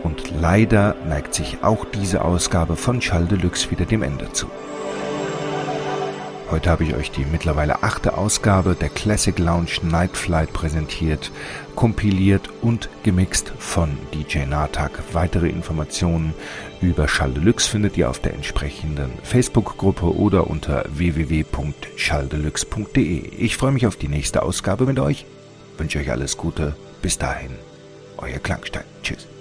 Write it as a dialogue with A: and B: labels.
A: Und leider neigt sich auch diese Ausgabe von Schall Deluxe wieder dem Ende zu. Heute habe ich euch die mittlerweile 8. Ausgabe der Classic Lounge Night Flight präsentiert, kompiliert und gemixt von DJ Natak. Weitere Informationen über Schall Deluxe findet ihr auf der entsprechenden Facebook-Gruppe oder unter www.schalldeluxe.de. Ich freue mich auf die nächste Ausgabe mit euch, wünsche euch alles Gute, bis dahin, euer Klangstein, tschüss.